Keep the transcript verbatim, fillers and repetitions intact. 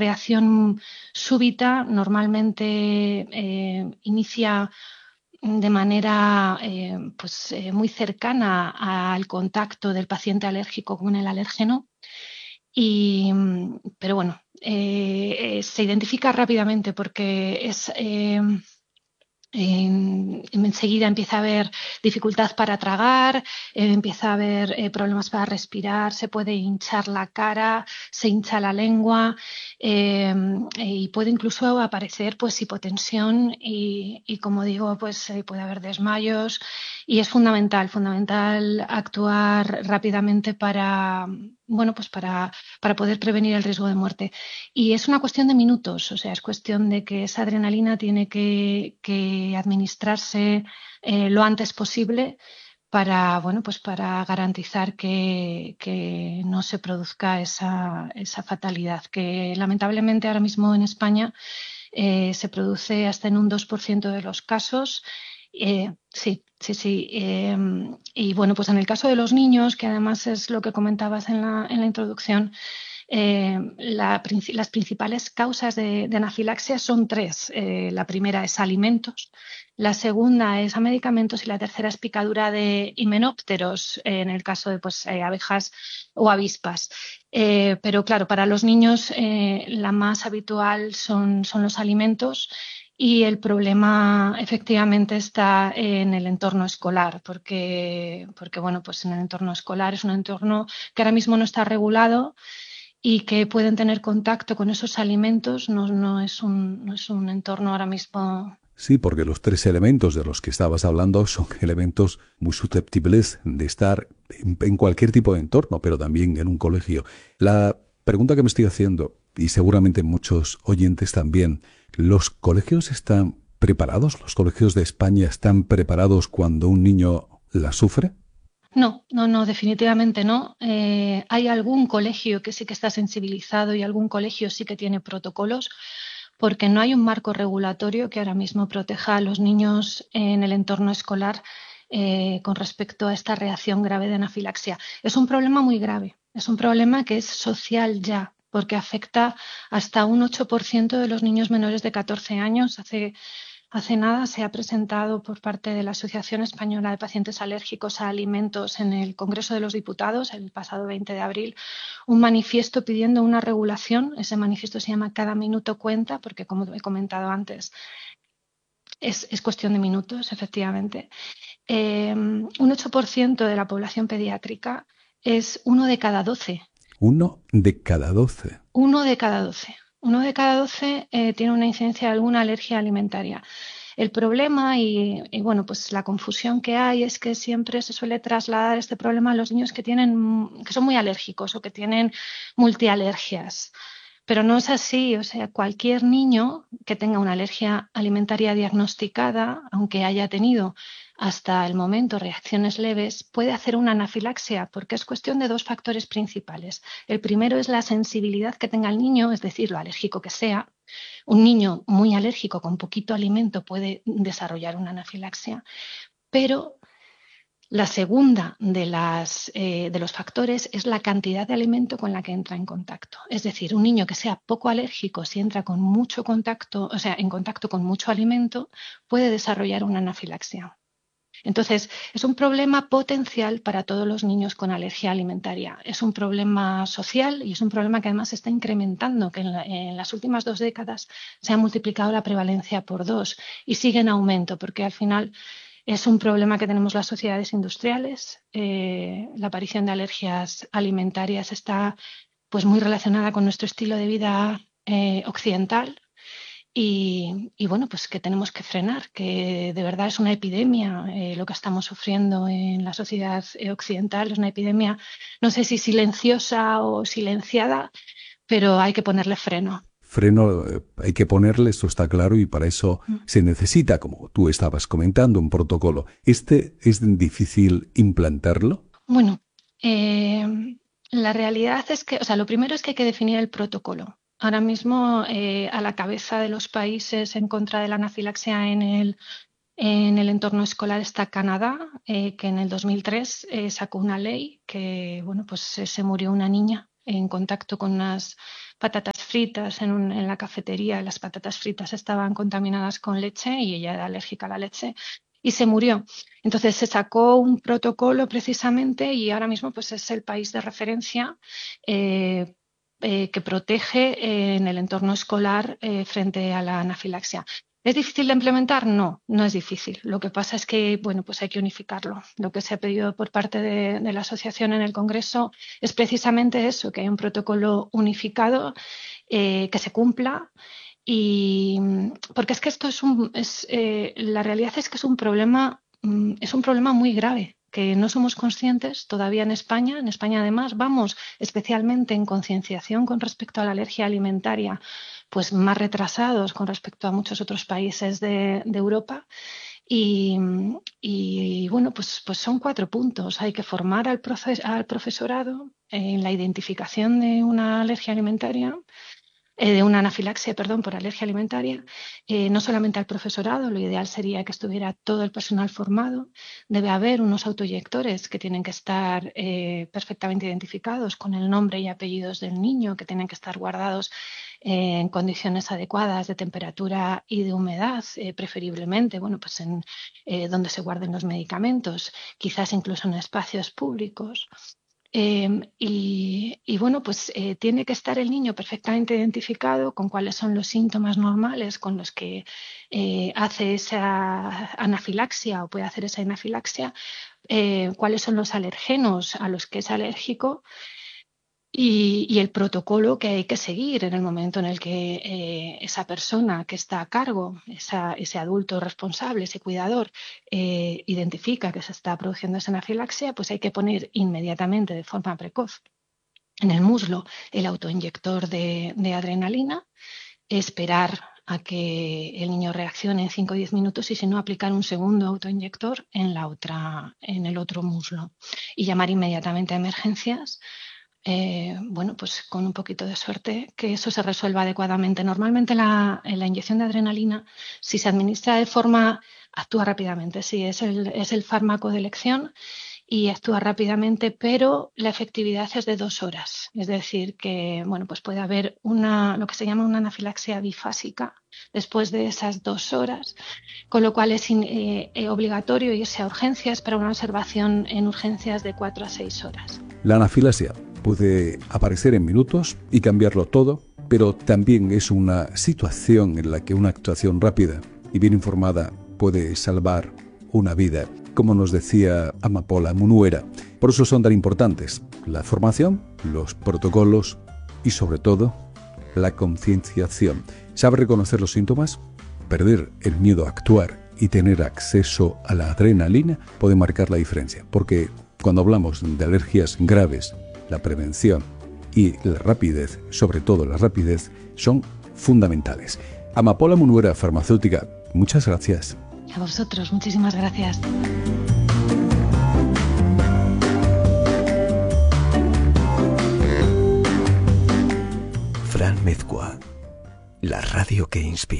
reacción súbita normalmente eh, inicia de manera eh, pues, eh, muy cercana al contacto del paciente alérgico con el alérgeno. Y, pero bueno, eh, eh, se identifica rápidamente porque es... Eh, En, enseguida empieza a haber dificultad para tragar, eh, empieza a haber eh, problemas para respirar, se puede hinchar la cara, se hincha la lengua eh, y puede incluso aparecer pues hipotensión y, y como digo, pues eh, puede haber desmayos y es fundamental, fundamental actuar rápidamente para, bueno, pues para, para poder prevenir el riesgo de muerte. Y es una cuestión de minutos, o sea, es cuestión de que esa adrenalina tiene que, que administrarse eh, lo antes posible para, bueno, pues para garantizar que, que no se produzca esa, esa fatalidad, que lamentablemente ahora mismo en España eh, se produce hasta en un dos por ciento de los casos. Eh, sí, sí, sí. Eh, y bueno, pues en el caso de los niños, que además es lo que comentabas en la, en la introducción, eh, la, las principales causas de, de anafilaxia son tres. Eh, la primera es alimentos, la segunda es a medicamentos y la tercera es picadura de himenópteros, eh, en el caso de pues, eh, abejas o avispas. Eh, pero claro, para los niños eh, la más habitual son, son los alimentos. Y el problema efectivamente está en el entorno escolar, porque, porque bueno, pues en el entorno escolar es un entorno que ahora mismo no está regulado y que pueden tener contacto con esos alimentos, no, no, es un, no es un entorno ahora mismo. Sí, porque los tres elementos de los que estabas hablando son elementos muy susceptibles de estar en, en cualquier tipo de entorno, pero también en un colegio. La pregunta que me estoy haciendo, y seguramente muchos oyentes también, ¿los colegios están preparados? ¿Los colegios de España están preparados cuando un niño la sufre? No, no, no, definitivamente no. Eh, hay algún colegio que sí que está sensibilizado y algún colegio sí que tiene protocolos, porque no hay un marco regulatorio que ahora mismo proteja a los niños en el entorno escolar eh, con respecto a esta reacción grave de anafilaxia. Es un problema muy grave, es un problema que es social ya, porque afecta hasta un ocho por ciento de los niños menores de catorce años. Hace Hace nada se ha presentado por parte de la Asociación Española de Pacientes Alérgicos a Alimentos en el Congreso de los Diputados, el pasado veinte de abril, un manifiesto pidiendo una regulación. Ese manifiesto se llama Cada minuto cuenta, porque como he comentado antes, es, es cuestión de minutos, efectivamente. Eh, un ocho por ciento de la población pediátrica es uno de cada doce. Uno de cada doce. Uno de cada doce. Uno de cada doce eh, tiene una incidencia de alguna alergia alimentaria. El problema y, y, bueno, pues la confusión que hay es que siempre se suele trasladar este problema a los niños que tienen, que son muy alérgicos o que tienen multialergias. Pero no es así, o sea, cualquier niño que tenga una alergia alimentaria diagnosticada, aunque haya tenido hasta el momento reacciones leves, puede hacer una anafilaxia porque es cuestión de dos factores principales. El primero es la sensibilidad que tenga el niño, es decir, lo alérgico que sea. Un niño muy alérgico con poquito alimento puede desarrollar una anafilaxia, pero la segunda de, las, eh, de los factores es la cantidad de alimento con la que entra en contacto. Es decir, un niño que sea poco alérgico, si entra con mucho contacto, o sea, en contacto con mucho alimento, puede desarrollar una anafilaxia. Entonces, es un problema potencial para todos los niños con alergia alimentaria. Es un problema social y es un problema que además se está incrementando, que en, la, en las últimas dos décadas se ha multiplicado la prevalencia por dos y sigue en aumento, porque al final es un problema que tenemos las sociedades industriales. Eh, la aparición de alergias alimentarias está pues, muy relacionada con nuestro estilo de vida eh, occidental. Y, y bueno, pues que tenemos que frenar, que de verdad es una epidemia eh, lo que estamos sufriendo en la sociedad occidental, es una epidemia, no sé si silenciosa o silenciada, pero hay que ponerle freno. Freno eh, hay que ponerle, esto está claro, y para eso Mm. se necesita, como tú estabas comentando, un protocolo. ¿Este es difícil implantarlo? Bueno, eh, la realidad es que, o sea, lo primero es que hay que definir el protocolo. Ahora mismo, eh, a la cabeza de los países en contra de la anafilaxia en el, en el entorno escolar está Canadá, eh, que en el dos mil tres eh, sacó una ley que, bueno, pues eh, se murió una niña en contacto con unas patatas fritas en, un, en la cafetería, las patatas fritas estaban contaminadas con leche y ella era alérgica a la leche y se murió. Entonces se sacó un protocolo precisamente y ahora mismo pues es el país de referencia eh, eh, que protege eh, en el entorno escolar eh, frente a la anafilaxia. ¿Es difícil de implementar? No, no es difícil. Lo que pasa es que, bueno, pues hay que unificarlo. Lo que se ha pedido por parte de, de la asociación en el Congreso es precisamente eso, que haya un protocolo unificado, eh, que se cumpla. Y porque es que esto es un, es, eh, la realidad es que es un problema, es un problema muy grave, que no somos conscientes todavía en España. En España, además, vamos especialmente en concienciación con respecto a la alergia alimentaria, pues más retrasados con respecto a muchos otros países de, de Europa. Y, y bueno, pues, pues son cuatro puntos. Hay que formar al, proces, al profesorado en la identificación de una alergia alimentaria, eh, de una anafilaxia, perdón, por alergia alimentaria, eh, no solamente al profesorado, lo ideal sería que estuviera todo el personal formado. Debe haber unos autoinyectores que tienen que estar eh, perfectamente identificados con el nombre y apellidos del niño, que tienen que estar guardados eh, en condiciones adecuadas de temperatura y de humedad, eh, preferiblemente, bueno, pues en eh, donde se guarden los medicamentos, quizás incluso en espacios públicos. Eh, y, y bueno, pues eh, tiene que estar el niño perfectamente identificado con cuáles son los síntomas normales con los que eh, hace esa anafilaxia o puede hacer esa anafilaxia, eh, cuáles son los alergenos a los que es alérgico y, y el protocolo que hay que seguir en el momento en el que eh, esa persona que está a cargo, esa, ese adulto responsable, ese cuidador, eh, identifica que se está produciendo esa anafilaxia, pues hay que poner inmediatamente de forma precoz en el muslo el autoinyector de, de adrenalina, esperar a que el niño reaccione en cinco o diez minutos y si no aplicar un segundo autoinyector en, la otra, en el otro muslo y llamar inmediatamente a emergencias. Eh, bueno, pues con un poquito de suerte que eso se resuelva adecuadamente. Normalmente la, la inyección de adrenalina, si se administra de forma, actúa rápidamente, sí, es el, es el fármaco de elección y actúa rápidamente, pero la efectividad es de dos horas. Es decir, que bueno, pues puede haber una, lo que se llama una anafilaxia bifásica después de esas dos horas, con lo cual es in, eh, eh, obligatorio irse a urgencias para una observación en urgencias de cuatro a seis horas. La anafilaxia puede aparecer en minutos y cambiarlo todo, pero también es una situación en la que una actuación rápida y bien informada puede salvar una vida, como nos decía Amapola Munuera. Por eso son tan importantes la formación, los protocolos y, sobre todo, la concienciación. ¿Sabe reconocer los síntomas? Perder el miedo a actuar y tener acceso a la adrenalina puede marcar la diferencia, porque cuando hablamos de alergias graves, la prevención y la rapidez, sobre todo la rapidez, son fundamentales. Amapola Munuera, farmacéutica, muchas gracias. A vosotros, muchísimas gracias. Fran Mezcua, la radio que inspira.